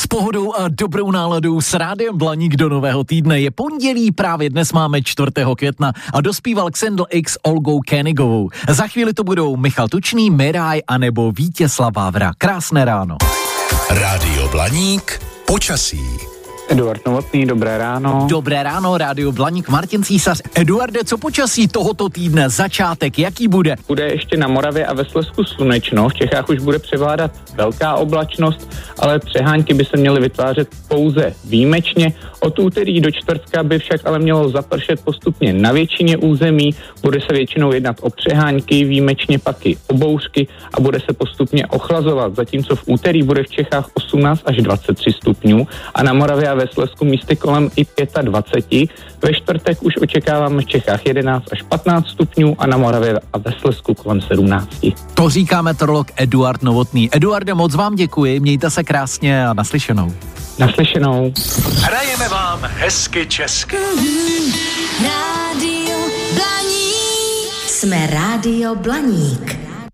pohodou a dobrou náladou s Rádiem Blaník do nového týdne. Je pondělí, právě dnes máme 4. května a dospíval Xendl X Olgou Kenigovou. Za chvíli to budou Michal Tučný, Miraj a nebo Vítězslav Vávra. Krásné ráno. Rádio Blaník, počasí. Eduard Novotný, dobré ráno. Dobré ráno, Rádio Blaník, Martin Císař. Eduarde, co počasí tohoto týdne? Začátek, jaký bude? Bude ještě na Moravě a ve Slezsku slunečno, v Čechách už bude převládat velká oblačnost, ale přehánky by se měly vytvářet pouze výjimečně. Od úterý do čtvrtka by však ale mělo zapršet postupně na většině území, bude se většinou jednat o přehánky, výjimečně pak i o bouřky a bude se postupně ochlazovat, zatímco v úterý bude v Čechách 18 až 23 stupňů a na Moravě a ve Slezsku místy kolem i 25. Ve čtvrtek už očekáváme v Čechách 11 až 15 stupňů a na Moravě a ve Slezsku kolem 17. To říká meteorolog Eduard Novotný. Eduarde, moc vám děkuji, mějte se krásně a naslyšenou. Naslyšenou. Hrajeme vám hezky česky. Rádio Blaník. Jsme Rádio Blaník.